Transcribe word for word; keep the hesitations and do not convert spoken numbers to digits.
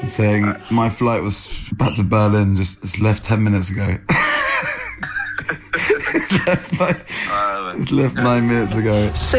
saying Right. my flight was back to Berlin, just it's left ten minutes ago. It's left, like, Uh, it's left nine minutes ago.